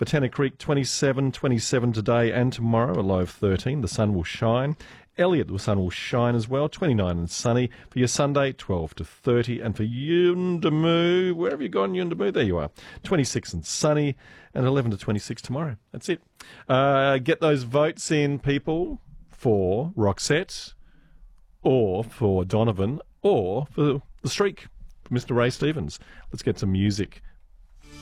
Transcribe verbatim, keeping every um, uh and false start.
For Tennant Creek, twenty-seven, twenty-seven today and tomorrow, a low of thirteen. The sun will shine. Elliot, the sun will shine as well, twenty-nine and sunny. For your Sunday, twelve to thirty. And for Yuendamu, where have you gone, Yuendamu? There you are, twenty-six and sunny, and eleven to twenty-six tomorrow. That's it. Uh, get those votes in, people, for Roxette, or for Donovan, or for The Streak, for Mister Ray Stevens. Let's get some music